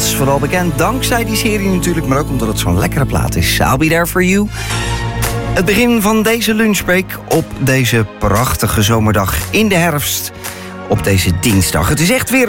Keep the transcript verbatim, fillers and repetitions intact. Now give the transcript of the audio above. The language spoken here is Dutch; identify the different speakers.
Speaker 1: Dance. Vooral bekend dankzij die serie natuurlijk, maar ook omdat het zo'n lekkere plaat is. I'll Be There For You. Het begin van deze lunchbreak op deze prachtige zomerdag in de herfst. Op deze dinsdag. Het is echt weer